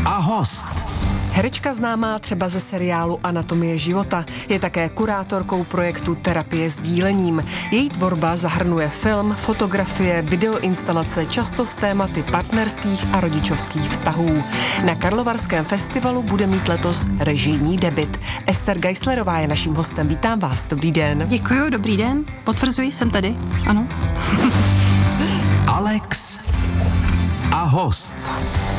a host. Herečka známá třeba ze seriálu Anatomie života. Je také kurátorkou projektu Terapie sdílením. Její tvorba zahrnuje film, fotografie, videoinstalace, často s tématy partnerských a rodičovských vztahů. Na Karlovarském festivalu bude mít letos režijní debut. Ester Geislerová je naším hostem. Vítám vás, dobrý den. Děkuji, dobrý den. Potvrzuji, jsem tady, ano. Alex a host.